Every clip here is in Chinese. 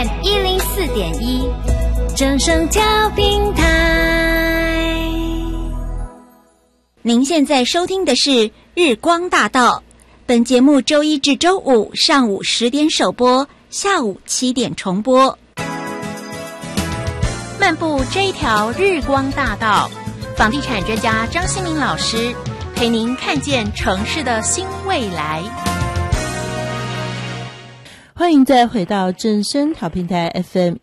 FM104.1，正声调频台。您现在收听的是日光大道，本节目周一至周五上午10点首播，下午7点重播。 漫步这一条日光大道，房地产专家张新民老师陪您看见城市的新未来。 欢迎再回到正声调频台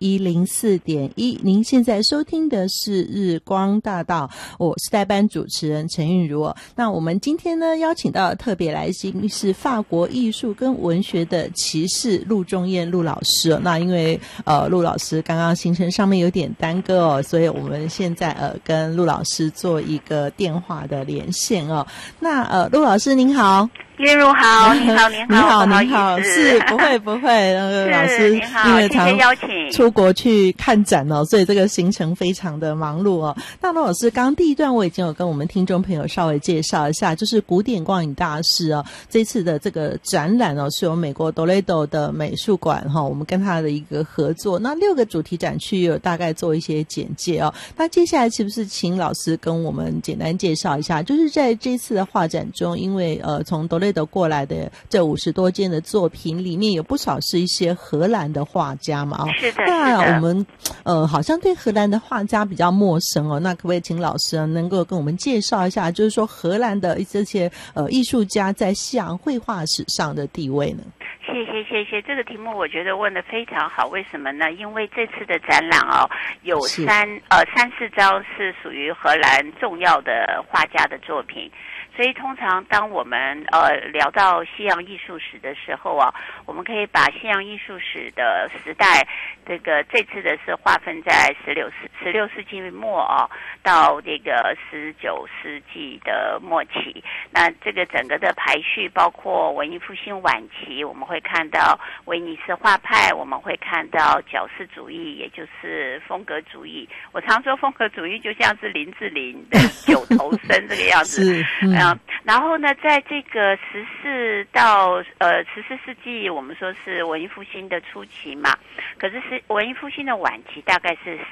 FM104.1， 您现在收听的是日光大道，我是代班主持人陈韵如。那我们今天呢邀请到的特别来宾是法国艺术跟文学的骑士陆仲彦陆老师。那因为陆老师刚刚行程上面有点耽搁所以我们现在跟陆老师做一个电话的连线那陆老师您好。 韵如好，你好，你好， 你好，是不会老师因为常出国去看展所以这个行程非常的忙碌那陆老师刚第一段我已经有跟我们听众朋友稍微介绍一下，就是古典光影大师这次的这个展览是由美国 Toledo 的美术馆我们跟他的一个合作，那6个主题展区有大概做一些简介那接下来是不是请老师跟我们简单介绍一下，就是在这次的画展中，因为从 Toledo过来的这50多件的作品里面有不少是一些荷兰的画家嘛是的。 那我们好像对荷兰的画家比较陌生那可不可以请老师能够跟我们介绍一下，就是说荷兰的这些艺术家在西洋绘画史上的地位呢？ 谢谢，这个题目我觉得问得非常好。为什么呢？因为这次的展览有3-4张是属于荷兰重要的画家的作品。所以通常当我们聊到西洋艺术史的时候我们可以把西洋艺术史的时代这次的是划分在16世纪末到这个19世纪的末期。那这个整个的排序包括文艺复兴晚期，我们会看到威尼斯画派，我们会看到矫饰主义，也就是风格主义。我常说风格主义就像是林志玲的九头身这个样子然后呢，在这个14世纪，我们说是文艺复兴的初期嘛，可是文艺复兴的晚期大概是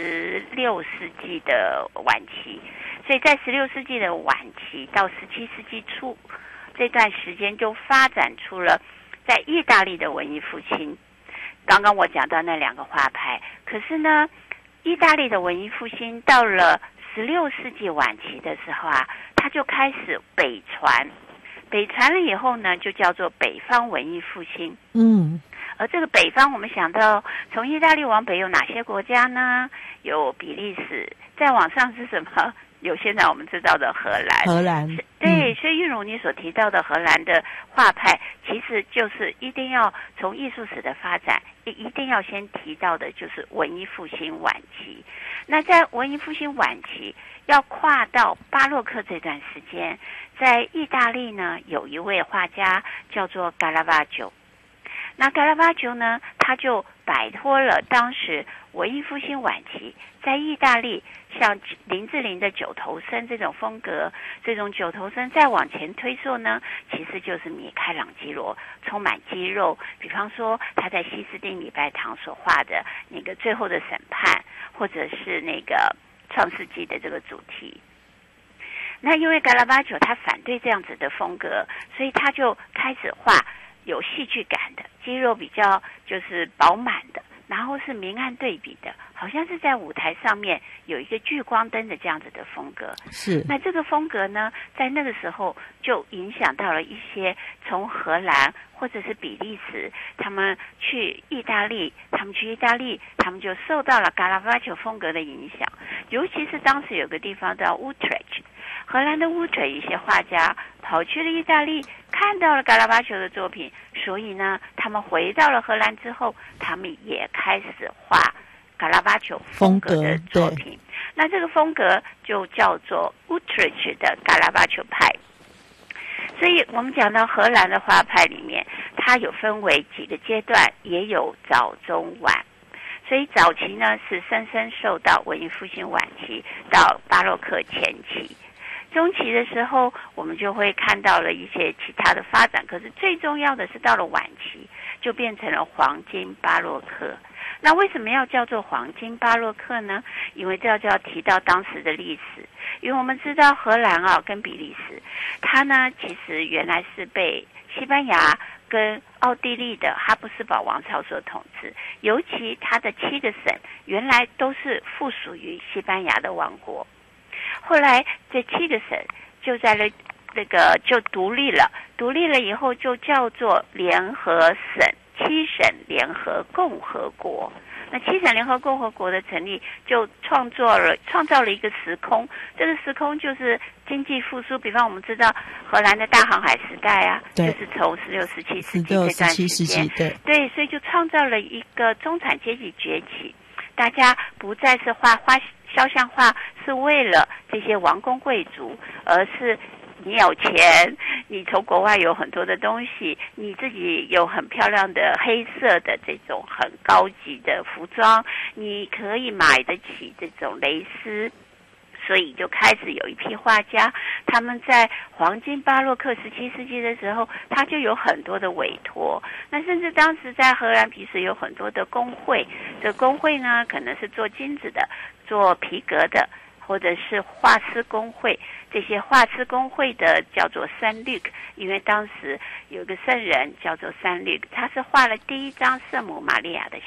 16世纪的晚期，所以在16世纪的晚期到17世纪初这段时间就发展出了在意大利的文艺复兴。刚刚我讲到那2个画派，可是呢，意大利的文艺复兴到了16世纪晚期的时候它就开始北传了以后呢，就叫做北方文艺复兴。而这个北方，我们想到从意大利往北有哪些国家呢？有比利时，再往上是什么？有现在我们知道的荷兰。对，所以韵如你所提到的荷兰的画派，其实就是一定要从艺术史的发展，一定要先提到的就是文艺复兴晚期。那在文艺复兴晚期要跨到巴洛克这段时间，在意大利呢有一位画家叫做卡拉瓦乔。那卡拉瓦乔呢，他就摆脱了当时文艺复兴晚期在意大利像林志玲的九头身这种风格，这种九头身再往前推溯呢，其实就是米开朗基罗充满肌肉，比方说他在西斯丁礼拜堂所画的那个最后的审判，或者是那个创世纪的这个主题。那因为卡拉瓦乔他反对这样子的风格，所以他就开始画有戏剧感的，肌肉比较就是饱满的，然后是明暗对比的，好像是在舞台上面有一个聚光灯的这样子的风格。 是。 那这个风格呢，在那个时候就影响到了一些从荷兰或者是比利时，他们去意大利，他们就受到了卡拉瓦乔风格的影响。尤其是当时有个地方叫 Utrecht， 荷兰的 Utrecht 一些画家跑去了意大利，看到了卡拉瓦乔的作品，所以呢，他们回到了荷兰之后，他们也开始画卡拉瓦乔风格的作品。那这个风格就叫做 Utrecht 的卡拉瓦乔派。所以我们讲到荷兰的画派里面，它有分为几个阶段，也有早中晚。所以早期呢是深深受到文艺复兴晚期到巴洛克前期。 中期的时候，我们就会看到了一些其他的发展，可是最重要的是到了晚期，就变成了黄金巴洛克。那为什么要叫做黄金巴洛克呢？因为这就要提到当时的历史，因为我们知道荷兰跟比利时，它呢其实原来是被西班牙跟奥地利的哈布斯堡王朝所统治，尤其它的7个省原来都是附属于西班牙的王国。后来这7个省就在那个就独立了以后就叫做联合省，7省联合共和国。那7省联合共和国的成立，就创造了一个时空，这个时空就是经济复苏。比方我们知道荷兰的大航海时代啊，就是从16、17世纪这段时间，对，所以就创造了一个中产阶级崛起。大家不再是画肖像画是为了这些王公贵族，而是你有钱，你从国外有很多的东西，你自己有很漂亮的黑色的这种很高级的服装，你可以买得起这种蕾丝，所以就开始有一批画家，他们在黄金巴洛克17世纪的时候，他就有很多的委托。那甚至当时在荷兰比利时有很多的工会，这工会呢可能是做金子的，做皮革的，或者是画师工会。这些画师工会的叫做圣吕克，因为当时有一个圣人叫做圣吕克，他是画了第一张圣母玛利亚的